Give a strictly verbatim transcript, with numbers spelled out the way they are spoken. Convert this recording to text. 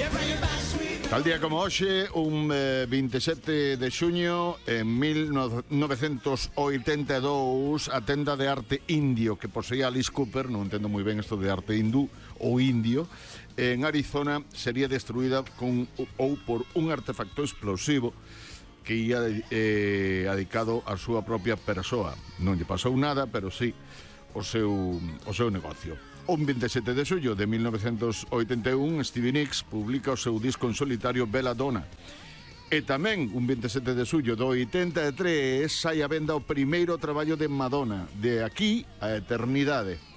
Tal día como hoxe, un eh, veinte e sete de xuño en mil novecentos oitenta e dous, a tenda de arte indio que poseía Alice Cooper, non entendo moi ben isto de arte hindú ou indio, en Arizona sería destruída con, ou por un artefacto explosivo que ia eh, dedicado a súa propia persoa. Non lle pasou nada, pero sí o seu, o seu negocio. Un veinte e sete de xullo de mil novecentos oitenta e un, Stevie Nicks publica o seu disco en solitario Belladonna. E tamén, un veinte e sete de xullo do oitenta e tres, sai a venda o primeiro traballo de Madonna, De aquí a eternidade.